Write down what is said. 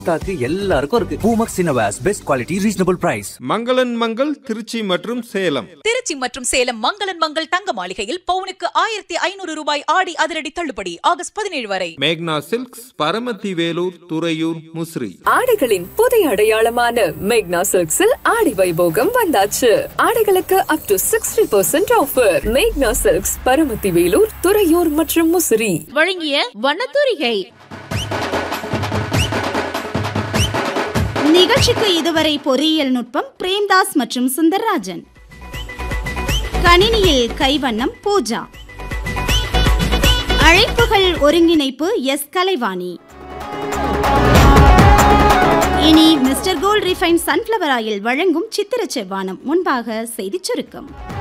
தாக்கு எல்லாருக்கும் இருக்கு. Poomex இன்னோவேஸ் best quality reasonable price. மங்களன் மங்கள் திருச்சி மற்றும் சேலம். திருச்சி மற்றும் சேலம் மங்களன் மங்கள் தங்க மாளிகையில் பவுனுக்கு 1500 ரூபாய் ஆடி அதிரடி தள்ளுபடி ஆகஸ்ட் 17 வரை. மேக்னா சில்க்ஸ் பரமத்தி வேலூர் துறையூர் முசிறி. ஆடைகளின் புதிய அடையாளமான மேக்னா சில்க்ஸில் ஆடி வைபோகம் வந்தாச்சு. ஆடைகளுக்கு அப் டு 60% ஆஃபர். மேக்னா சில்க்ஸ் பரமத்தி வேலூர் துறையூர் மற்றும் முசிறி. வழங்கிய வண்ணத்தூரிகை நிகழ்ச்சிக்கு இதுவரை பொறியியல் நுட்பம் பிரேம்தாஸ் மற்றும் சுந்தர்ராஜன், கணினியில் கைவண்ணம் பூஜா, அழைப்புகள் ஒருங்கிணைப்பு எஸ் கலைவாணி. இனி mister gold refine sunflower oil வழங்கும் சித்திர செவ்வானம். முன்பாக செய்திச் சுருக்கம்.